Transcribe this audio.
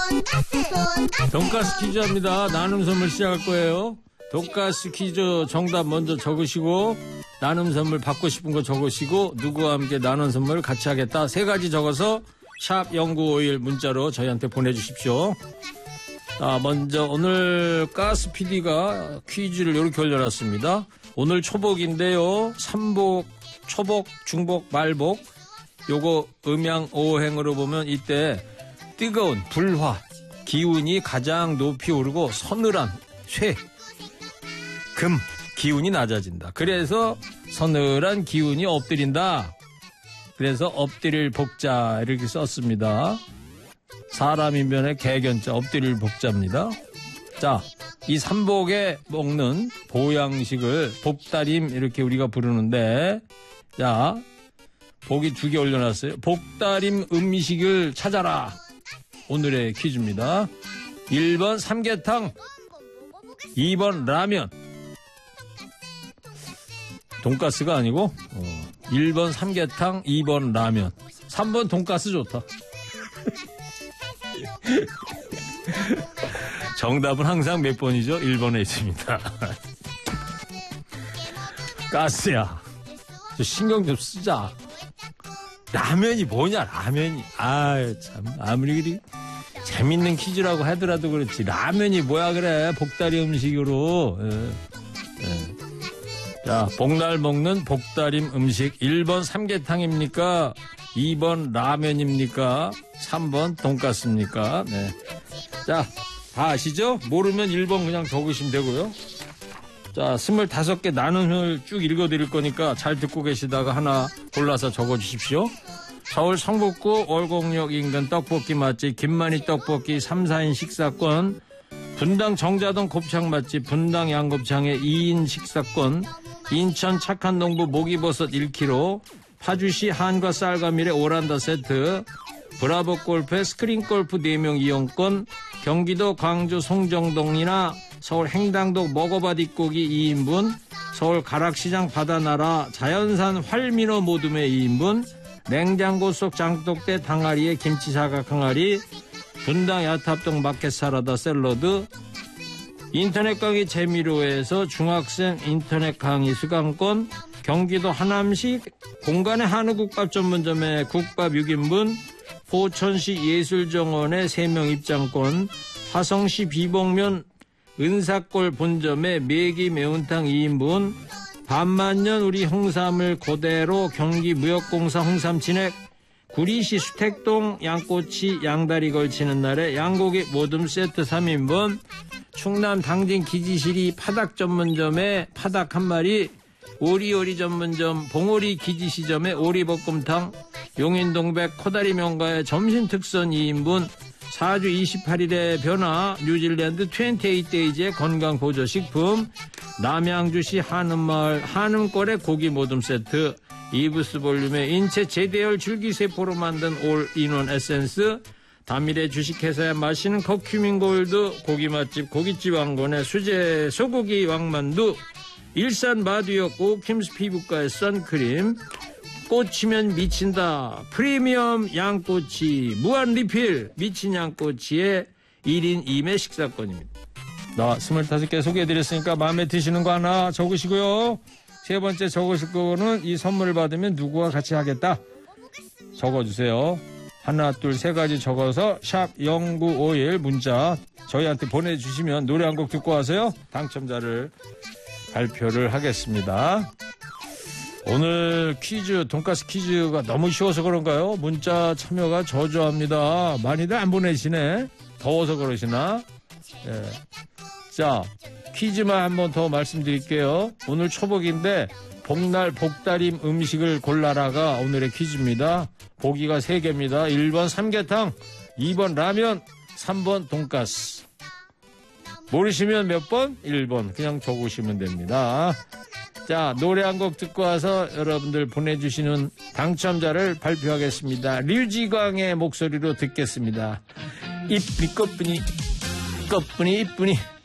돈가스 퀴즈 합니다. 나눔 선물 시작할 거예요. 돈가스 퀴즈 정답 먼저 적으시고 나눔 선물 받고 싶은 거 적으시고 누구와 함께 나눔 선물 같이 하겠다. 3가지 적어서 샵 0951 문자로 저희한테 보내주십시오. 먼저 오늘 가스 PD가 퀴즈를 이렇게 올려놨습니다. 오늘 초복인데요. 삼복, 초복, 중복, 말복. 요거 음양오행으로 보면 이때 뜨거운 불화, 기운이 가장 높이 오르고 서늘한 쇠, 금, 기운이 낮아진다. 그래서 서늘한 기운이 엎드린다. 그래서 엎드릴 복자 이렇게 썼습니다. 사람인변의 개견자 엎드릴 복자입니다. 자, 이 삼복에 먹는 보양식을 복다림 이렇게 우리가 부르는데, 자, 복이 2개 올려놨어요. 복다림 음식을 찾아라. 오늘의 퀴즈입니다. 1번 삼계탕, 2번 라면. 돈가스가 아니고 1번 삼계탕, 2번 라면. 3번 돈가스 좋다. 정답은 항상 몇 번이죠? 1번에 있습니다. 가스야, 저 신경 좀 쓰자. 라면이 뭐냐, 라면이. 참, 아무리 그리 재밌는 퀴즈라고 하더라도 그렇지. 라면이 뭐야, 그래. 복다리 음식으로. 자, 복날 먹는 복다림 음식. 1번 삼계탕입니까? 2번 라면입니까? 3번 돈가스입니까? 네. 자, 다 아시죠? 모르면 1번 그냥 적으시면 되고요. 자, 25개 나눔을 쭉 읽어드릴 거니까 잘 듣고 계시다가 하나 골라서 적어주십시오. 서울 성북구 월곡역 인근 떡볶이 맛집 김만희 떡볶이 3, 4인 식사권, 분당 정자동 곱창 맛집 분당 양곱창의 2인 식사권, 인천 착한 농부 목이버섯 1kg, 파주시 한과 쌀과밀의 오란다 세트, 브라보 골프의 스크린 골프 4명 이용권, 경기도 광주 송정동이나 서울 행당동 먹어봐 뒷고기 2인분, 서울 가락시장 바다나라 자연산 활민어 모둠의 2인분, 냉장고 속 장독대 당아리의 김치사각 항아리, 분당 야탑동 마켓 사라다 샐러드, 인터넷 강의 재미로에서 중학생 인터넷 강의 수강권, 경기도 하남시 공간의 한우국밥 전문점의 국밥 6인분, 포천시 예술정원의 3명 입장권, 화성시 비봉면 은사골 본점의 매기 매운탕 2인분, 반만년 우리 홍삼을 그대로 경기무역공사 홍삼진액, 구리시 수택동 양꼬치 양다리 걸치는 날에 양고기 모듬 세트 3인분, 충남 당진 기지시리 파닭 전문점의 파닭 한 마리, 오리오리 전문점 봉오리 기지시점의 오리볶음탕, 용인동백 코다리 명가의 점심특선 2인분, 4주 28일의 변화 뉴질랜드 28데이즈의 건강보조식품, 남양주시 한음마을 한음골의 고기 모듬 세트, 이브스 볼륨의 인체 제대열 줄기세포로 만든 올인원 에센스, 다미래 주식회사에 마시는 커큐민 골드, 고기 맛집 고깃집 왕건의 수제 소고기 왕만두, 일산 마두역 오킴스 피부과의 선크림, 꽂히면 미친다 프리미엄 양꼬치 무한 리필 미친 양꼬치의 1인 2매 식사권입니다. 나 25개 소개해드렸으니까 마음에 드시는 거 하나 적으시고요. 3번째 적으실 거는 이 선물을 받으면 누구와 같이 하겠다 적어주세요. 하나, 둘, 3가지 적어서 샵 0951 문자 저희한테 보내주시면 노래 한 곡 듣고 와서요 당첨자를 발표를 하겠습니다. 오늘 퀴즈, 돈가스 퀴즈가 너무 쉬워서 그런가요? 문자 참여가 저조합니다. 많이들 안 보내시네. 더워서 그러시나? 예. 자, 퀴즈만 한 번 더 말씀드릴게요. 오늘 초복인데 복날 복다림 음식을 골라라가 오늘의 퀴즈입니다. 보기가 3개입니다. 1번 삼계탕, 2번 라면, 3번 돈가스. 모르시면 몇 번? 1번. 그냥 적으시면 됩니다. 자, 노래 한 곡 듣고 와서 여러분들 보내주시는 당첨자를 발표하겠습니다. 류지광의 목소리로 듣겠습니다. 이쁘니, 이쁘니, 이쁘니.